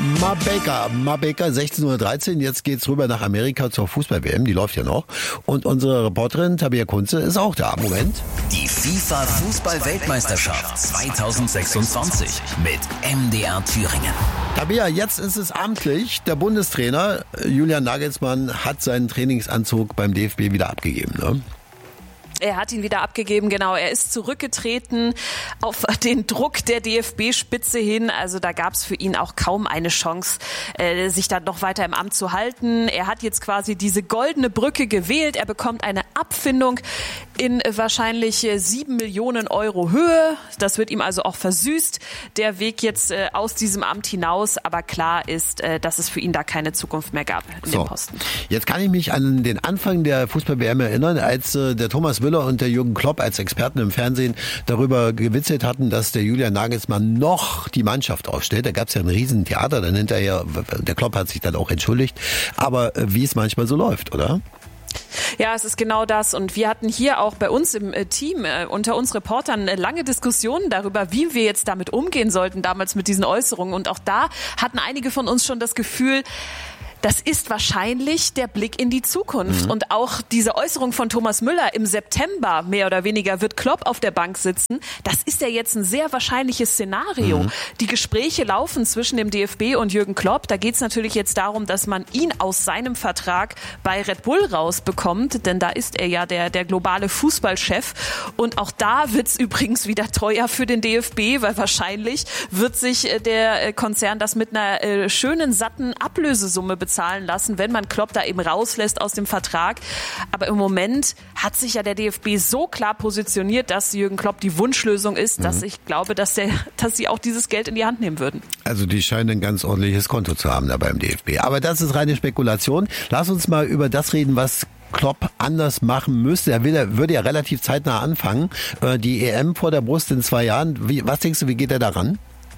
Mabeka, 16:13 Uhr. Jetzt geht's rüber nach Amerika zur Fußball-WM. Die läuft ja noch. Und unsere Reporterin Tabea Kunze ist auch da. Moment. Die FIFA-Fußball-Weltmeisterschaft 2026 mit MDR Thüringen. Tabea, jetzt ist es amtlich. Der Bundestrainer Julian Nagelsmann hat seinen Trainingsanzug beim DFB wieder abgegeben, ne? Er hat ihn wieder abgegeben, genau. Er ist zurückgetreten auf den Druck der DFB-Spitze hin. Also da gab es für ihn auch kaum eine Chance, sich dann noch weiter im Amt zu halten. Er hat jetzt quasi diese goldene Brücke gewählt. Er bekommt eine Abfindung in wahrscheinlich 7 Millionen Euro Höhe. Das wird ihm also auch versüßt, der Weg jetzt aus diesem Amt hinaus. Aber klar ist, dass es für ihn da keine Zukunft mehr gab in dem Posten. Jetzt kann ich mich an den Anfang der Fußball-WM erinnern, als der Thomas Müller und der Jürgen Klopp als Experten im Fernsehen darüber gewitzelt hatten, dass der Julian Nagelsmann noch die Mannschaft aufstellt. Da gab es ja ein Riesentheater, dann hinterher, der Klopp hat sich dann auch entschuldigt. Aber wie es manchmal so läuft, oder? Ja, es ist genau das. Und wir hatten hier auch bei uns im Team unter uns Reportern lange Diskussionen darüber, wie wir jetzt damit umgehen sollten, damals mit diesen Äußerungen. Und auch da hatten einige von uns schon das Gefühl, das ist wahrscheinlich der Blick in die Zukunft. Und auch diese Äußerung von Thomas Müller im September, mehr oder weniger, wird Klopp auf der Bank sitzen. Das ist ja jetzt ein sehr wahrscheinliches Szenario. Die Gespräche laufen zwischen dem DFB und Jürgen Klopp. Da geht es natürlich jetzt darum, dass man ihn aus seinem Vertrag bei Red Bull rausbekommt. Denn da ist er ja der globale Fußballchef. Und auch da wird es übrigens wieder teuer für den DFB, weil wahrscheinlich wird sich der Konzern das mit einer schönen, satten Ablösesumme bezahlen lassen, wenn man Klopp da eben rauslässt aus dem Vertrag. Aber im Moment hat sich ja der DFB so klar positioniert, dass Jürgen Klopp die Wunschlösung ist, dass ich glaube, dass sie auch dieses Geld in die Hand nehmen würden. Also die scheinen ein ganz ordentliches Konto zu haben da beim DFB. Aber das ist reine Spekulation. Lass uns mal über das reden, was Klopp anders machen müsste. Er würde ja relativ zeitnah anfangen. Die EM vor der Brust in 2 Jahren. Was denkst du, wie geht er daran?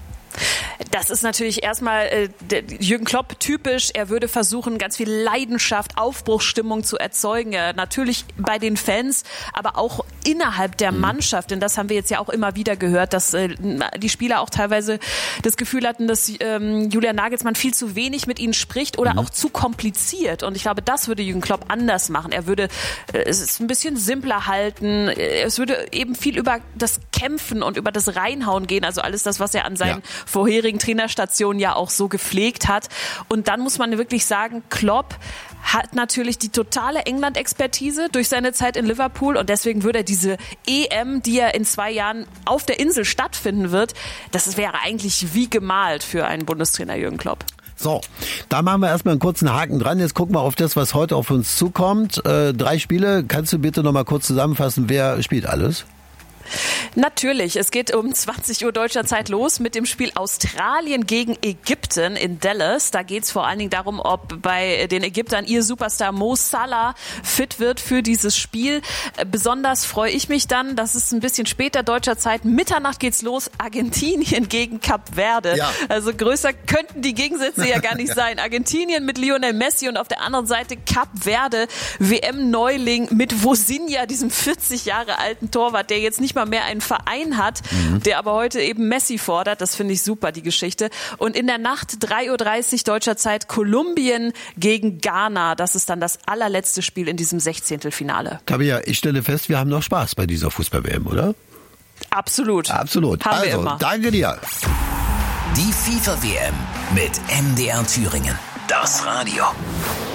Das ist natürlich erstmal Jürgen Klopp typisch. Er würde versuchen, ganz viel Leidenschaft, Aufbruchsstimmung zu erzeugen. Natürlich bei den Fans, aber auch innerhalb der Mannschaft. Denn das haben wir jetzt ja auch immer wieder gehört, dass die Spieler auch teilweise das Gefühl hatten, dass Julian Nagelsmann viel zu wenig mit ihnen spricht oder auch zu kompliziert. Und ich glaube, das würde Jürgen Klopp anders machen. Er würde es ein bisschen simpler halten. Es würde eben viel über das Kämpfen und über das Reinhauen gehen. Also alles das, was er an seinen vorherigen Trainerstationen ja auch so gepflegt hat. Und dann muss man wirklich sagen, Klopp hat natürlich die totale England-Expertise durch seine Zeit in Liverpool und deswegen würde er diese EM, die ja in 2 Jahren auf der Insel stattfinden wird, das wäre eigentlich wie gemalt für einen Bundestrainer Jürgen Klopp. So, da machen wir erstmal einen kurzen Haken dran. Jetzt gucken wir auf das, was heute auf uns zukommt. 3 Spiele. Kannst du bitte noch mal kurz zusammenfassen, wer spielt alles? Natürlich, es geht um 20 Uhr deutscher Zeit los mit dem Spiel Australien gegen Ägypten in Dallas. Da geht es vor allen Dingen darum, ob bei den Ägyptern ihr Superstar Mo Salah fit wird für dieses Spiel. Besonders freue ich mich dann, das ist ein bisschen später deutscher Zeit. Mitternacht geht's los, Argentinien gegen Kap Verde. Ja. Also größer könnten die Gegensätze ja gar nicht sein. Argentinien mit Lionel Messi und auf der anderen Seite Kap Verde, WM-Neuling mit Vozinha, diesem 40 Jahre alten Torwart, der jetzt nicht mal mehr einen Verein hat, der aber heute eben Messi fordert. Das finde ich super, die Geschichte. Und in der Nacht 3:30 Uhr deutscher Zeit Kolumbien gegen Ghana. Das ist dann das allerletzte Spiel in diesem 16. Tabea, ich stelle fest, wir haben noch Spaß bei dieser Fußball-WM, oder? Absolut. Absolut. Haben wir also, immer. Danke dir. Die FIFA-WM mit MDR Thüringen. Das Radio.